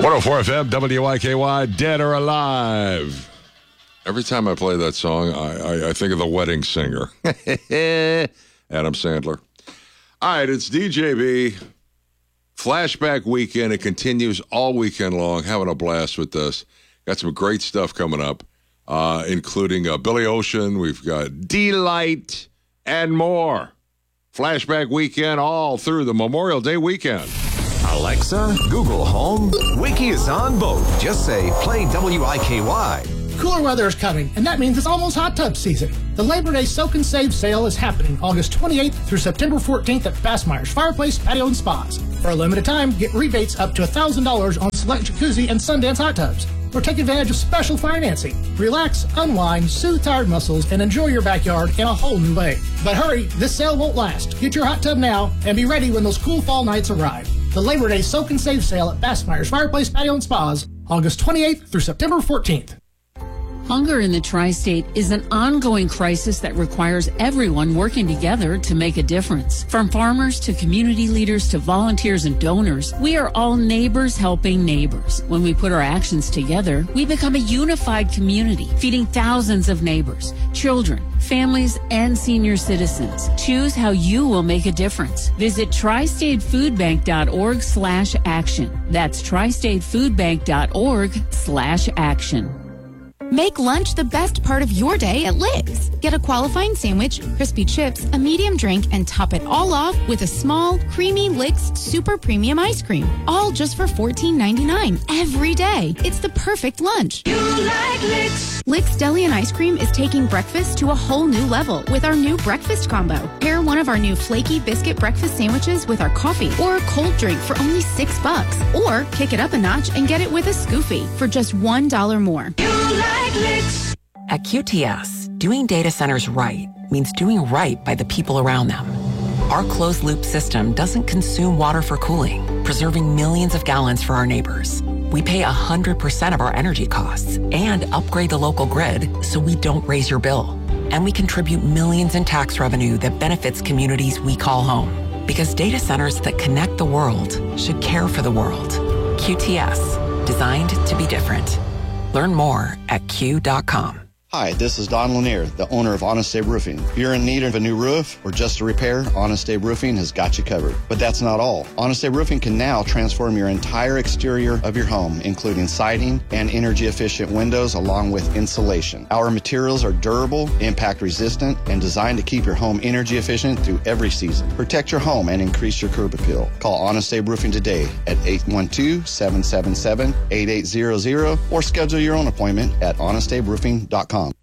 104 FM, WIKY, Dead or Alive. Every time I play that song, I think of The Wedding Singer. Adam Sandler. All right, it's DJB. Flashback weekend. It continues all weekend long. Having a blast with this. Got some great stuff coming up, including Billy Ocean. We've got D-Light and more. Flashback weekend all through the Memorial Day weekend. Alexa, Google Home, Wiki is on both. Just say, play WIKY. Cooler weather is coming, and that means it's almost hot tub season. The Labor Day Soak and Save sale is happening August 28th through September 14th at Bassmeyer's Fireplace, Patio, and Spas. For a limited time, get rebates up to $1,000 on select jacuzzi and Sundance hot tubs. Or take advantage of special financing. Relax, unwind, soothe tired muscles, and enjoy your backyard in a whole new way. But hurry, this sale won't last. Get your hot tub now and be ready when those cool fall nights arrive. The Labor Day Soak and Save sale at Bassmeyer's Fireplace, Patio, and Spas, August 28th through September 14th. Hunger in the tri-state is an ongoing crisis that requires everyone working together to make a difference. From farmers to community leaders to volunteers and donors, we are all neighbors helping neighbors. When we put our actions together, we become a unified community, feeding thousands of neighbors, children, families, and senior citizens. Choose how you will make a difference. Visit tristatefoodbank.org/action. That's tristatefoodbank.org/action. Make lunch the best part of your day at Lick's. Get a qualifying sandwich, crispy chips, a medium drink, and top it all off with a small, creamy Lick's Super Premium ice cream. All just for $14.99 every day. It's the perfect lunch. You like Lick's. Lick's Deli and Ice Cream is taking breakfast to a whole new level with our new breakfast combo. Pair one of our new flaky biscuit breakfast sandwiches with our coffee or a cold drink for only $6. Or kick it up a notch and get it with a Scoofy for just $1 more. You like Lick's. At QTS, doing data centers right means doing right by the people around them. Our closed-loop system doesn't consume water for cooling, preserving millions of gallons for our neighbors. We pay 100% of our energy costs and upgrade the local grid so we don't raise your bill. And we contribute millions in tax revenue that benefits communities we call home. Because data centers that connect the world should care for the world. QTS, designed to be different. Learn more at Q.com. Hi, this is Don Lanier, the owner of Honest Abe Roofing. If you're in need of a new roof or just a repair, Honest Abe Roofing has got you covered. But that's not all. Honest Abe Roofing can now transform your entire exterior of your home, including siding and energy-efficient windows along with insulation. Our materials are durable, impact-resistant, and designed to keep your home energy-efficient through every season. Protect your home and increase your curb appeal. Call Honest Abe Roofing today at 812-777-8800 or schedule your own appointment at honestaberoofing.com.